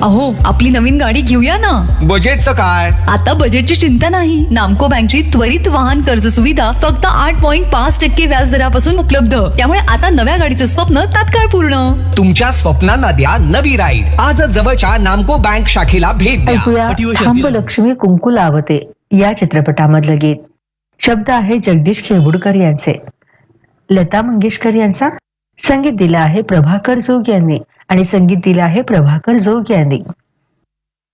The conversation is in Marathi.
अहो, आपली नवीन गाडी घेऊया ना. बजेटचं काय? आता बजेटची चिंता नाही. नामको बँकची त्वरित वाहन कर्ज सुविधा फक्त 8.5% व्याज दरापासून उपलब्ध. त्यामुळे आता नव्या गाडीचं स्वप्न तात्काळ पूर्ण. तुमच्या स्वप्नांना द्या नवी राईड. आजच जवळच्या नामको बँक शाखेला भेट द्या. ऐकूया खांबलक्ष्मी कुंकू लावते या चित्रपटामधलं गीत. शब्द आहे जगदीश खेळबुडकर यांचे, लता मंगेशकर यांचा. संगीत दिलं आहे प्रभाकर जोग यांनी आणि संगीत दिलं आहे प्रभाकर जोग यांनी.